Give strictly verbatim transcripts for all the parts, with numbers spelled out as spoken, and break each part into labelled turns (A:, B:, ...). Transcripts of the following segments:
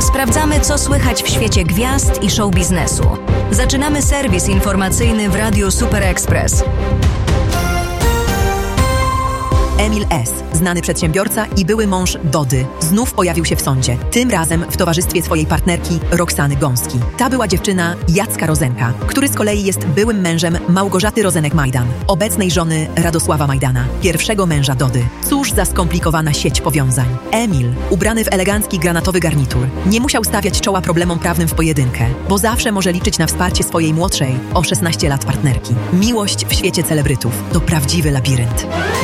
A: Sprawdzamy, co słychać w świecie gwiazd i show biznesu. Zaczynamy serwis informacyjny w Radiu Super Express.
B: Emil S., znany przedsiębiorca i były mąż Dody, znów pojawił się w sądzie. Tym razem w towarzystwie swojej partnerki Roxany Gąski. Ta była dziewczyna Jacka Rozenka, który z kolei jest byłym mężem Małgorzaty Rozenek-Majdan, obecnej żony Radosława Majdana, pierwszego męża Dody. Cóż za skomplikowana sieć powiązań. Emil, ubrany w elegancki granatowy garnitur, nie musiał stawiać czoła problemom prawnym w pojedynkę, bo zawsze może liczyć na wsparcie swojej młodszej, o szesnaście lat partnerki. Miłość w świecie celebrytów to prawdziwy labirynt.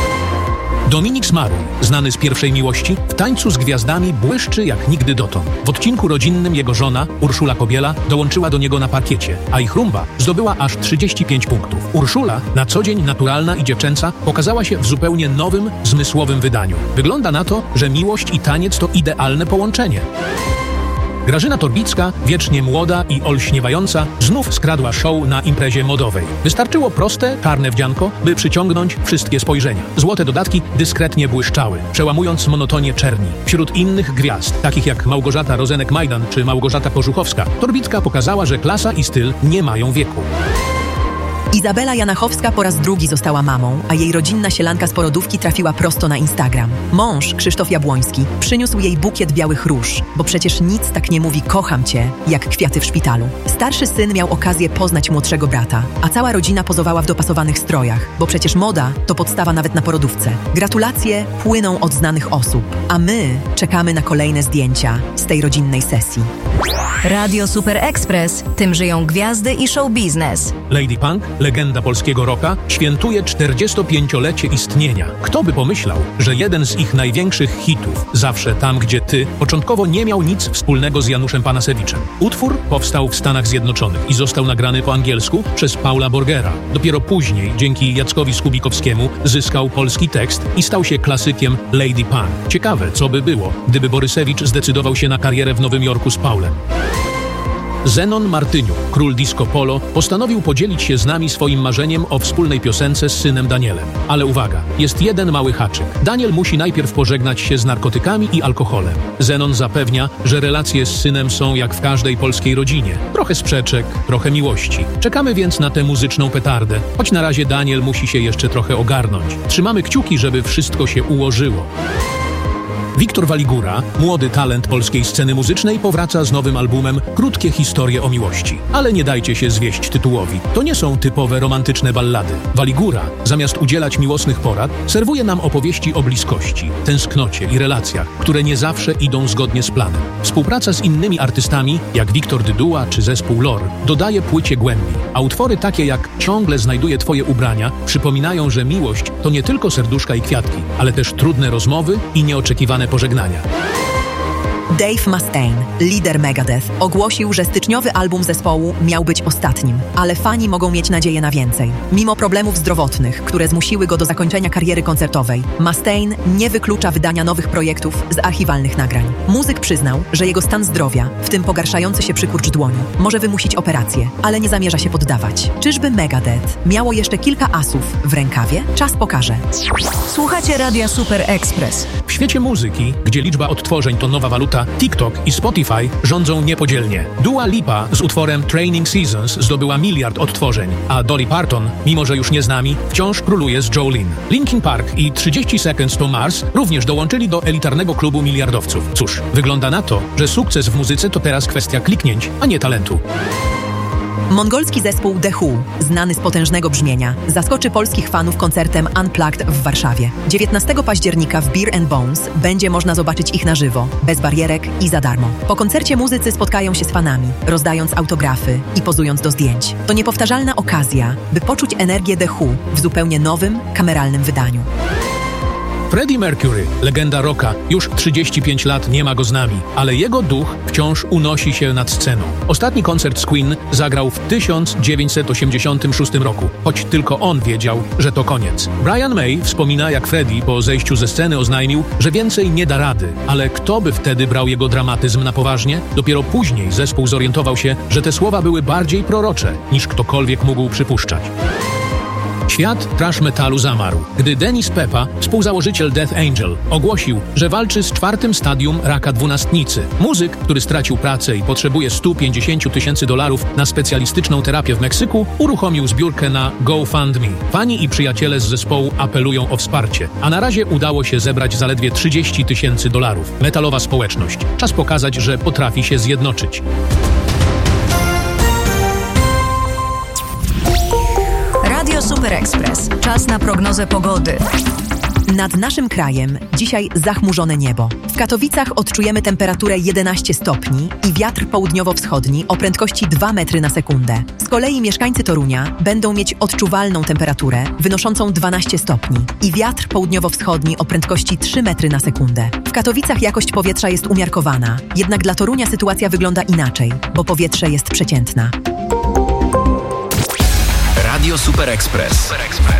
C: Dominik Smaruj, znany z pierwszej miłości, w tańcu z gwiazdami błyszczy jak nigdy dotąd. W odcinku rodzinnym jego żona, Urszula Kobiela, dołączyła do niego na parkiecie, a ich rumba zdobyła aż trzydzieści pięć punktów. Urszula, na co dzień naturalna i dziewczęca, pokazała się w zupełnie nowym, zmysłowym wydaniu. Wygląda na to, że miłość i taniec to idealne połączenie. Grażyna Torbicka, wiecznie młoda i olśniewająca, znów skradła show na imprezie modowej. Wystarczyło proste, czarne wdzianko, by przyciągnąć wszystkie spojrzenia. Złote dodatki dyskretnie błyszczały, przełamując monotonię czerni. Wśród innych gwiazd, takich jak Małgorzata Rozenek-Majdan czy Małgorzata Kożuchowska, Torbicka pokazała, że klasa i styl nie mają wieku.
B: Izabela Janachowska po raz drugi została mamą, a jej rodzinna sielanka z porodówki trafiła prosto na Instagram. Mąż, Krzysztof Jabłoński, przyniósł jej bukiet białych róż, bo przecież nic tak nie mówi kocham cię, jak kwiaty w szpitalu. Starszy syn miał okazję poznać młodszego brata, a cała rodzina pozowała w dopasowanych strojach, bo przecież moda to podstawa nawet na porodówce. Gratulacje płyną od znanych osób, a my czekamy na kolejne zdjęcia z tej rodzinnej sesji.
A: Radio Super Express, tym żyją gwiazdy i show biznes.
C: Lady Punk, legenda polskiego rocka, świętuje czterdziestopięciolecie istnienia. Kto by pomyślał, że jeden z ich największych hitów, Zawsze tam, gdzie ty, początkowo nie miał nic wspólnego z Januszem Panasewiczem. Utwór powstał w Stanach Zjednoczonych i został nagrany po angielsku przez Paula Borgera. Dopiero później, dzięki Jackowi Skubikowskiemu, zyskał polski tekst i stał się klasykiem Lady Punk. Ciekawe, co by było, gdyby Borysewicz zdecydował się na karierę w Nowym Jorku z Paulem. Zenon Martyniuk, król disco polo, postanowił podzielić się z nami swoim marzeniem o wspólnej piosence z synem Danielem. Ale uwaga, jest jeden mały haczyk. Daniel musi najpierw pożegnać się z narkotykami i alkoholem. Zenon zapewnia, że relacje z synem są jak w każdej polskiej rodzinie. Trochę sprzeczek, trochę miłości. Czekamy więc na tę muzyczną petardę, choć na razie Daniel musi się jeszcze trochę ogarnąć. Trzymamy kciuki, żeby wszystko się ułożyło. Wiktor Waligura, młody talent polskiej sceny muzycznej, powraca z nowym albumem Krótkie historie o miłości. Ale nie dajcie się zwieść tytułowi. To nie są typowe romantyczne ballady. Waligura, zamiast udzielać miłosnych porad, serwuje nam opowieści o bliskości, tęsknocie i relacjach, które nie zawsze idą zgodnie z planem. Współpraca z innymi artystami, jak Wiktor Dyduła czy zespół Lor, dodaje płycie głębi, a utwory takie jak Ciągle znajduję twoje ubrania przypominają, że miłość to nie tylko serduszka i kwiatki, ale też trudne rozmowy i nieoczekiwane pożegnania.
B: Dave Mustaine, lider Megadeth, ogłosił, że styczniowy album zespołu miał być ostatnim, ale fani mogą mieć nadzieję na więcej. Mimo problemów zdrowotnych, które zmusiły go do zakończenia kariery koncertowej, Mustaine nie wyklucza wydania nowych projektów z archiwalnych nagrań. Muzyk przyznał, że jego stan zdrowia, w tym pogarszający się przykurcz dłoni, może wymusić operację, ale nie zamierza się poddawać. Czyżby Megadeth miało jeszcze kilka asów w rękawie? Czas pokaże.
A: Słuchacie Radia Super Express.
C: W świecie muzyki, gdzie liczba odtworzeń to nowa waluta, TikTok i Spotify rządzą niepodzielnie. Dua Lipa z utworem Training Seasons zdobyła miliard odtworzeń, a Dolly Parton, mimo że już nie z nami, wciąż króluje z Jolene. Linkin Park i trzydzieści Seconds to Mars również dołączyli do elitarnego klubu miliardowców. Cóż, wygląda na to, że sukces w muzyce to teraz kwestia kliknięć, a nie talentu.
B: Mongolski zespół The Who, znany z potężnego brzmienia, zaskoczy polskich fanów koncertem Unplugged w Warszawie. dziewiętnastego października w Beer and Bones będzie można zobaczyć ich na żywo, bez barierek i za darmo. Po koncercie muzycy spotkają się z fanami, rozdając autografy i pozując do zdjęć. To niepowtarzalna okazja, by poczuć energię The Who w zupełnie nowym, kameralnym wydaniu.
C: Freddie Mercury, legenda rocka, już trzydzieści pięć lat nie ma go z nami, ale jego duch wciąż unosi się nad sceną. Ostatni koncert z Queen zagrał w tysiąc dziewięćset osiemdziesiątym szóstym roku, choć tylko on wiedział, że to koniec. Brian May wspomina, jak Freddie po zejściu ze sceny oznajmił, że więcej nie da rady, ale kto by wtedy brał jego dramatyzm na poważnie? Dopiero później zespół zorientował się, że te słowa były bardziej prorocze, niż ktokolwiek mógł przypuszczać. Świat thrash metalu zamarł, gdy Dennis Peppa, współzałożyciel Death Angel, ogłosił, że walczy z czwartym stadium raka dwunastnicy. Muzyk, który stracił pracę i potrzebuje sto pięćdziesiąt tysięcy dolarów na specjalistyczną terapię w Meksyku, uruchomił zbiórkę na GoFundMe. Fani i przyjaciele z zespołu apelują o wsparcie, a na razie udało się zebrać zaledwie trzydzieści tysięcy dolarów. Metalowa społeczność. Czas pokazać, że potrafi się zjednoczyć.
A: Radio Super Express. Czas na prognozę pogody.
B: Nad naszym krajem dzisiaj zachmurzone niebo. W Katowicach odczujemy temperaturę jedenaście stopni i wiatr południowo-wschodni o prędkości dwa metry na sekundę. Z kolei mieszkańcy Torunia będą mieć odczuwalną temperaturę wynoszącą dwanaście stopni i wiatr południowo-wschodni o prędkości trzy metry na sekundę. W Katowicach jakość powietrza jest umiarkowana, jednak dla Torunia sytuacja wygląda inaczej, bo powietrze jest przeciętna.
D: Radio Super Express.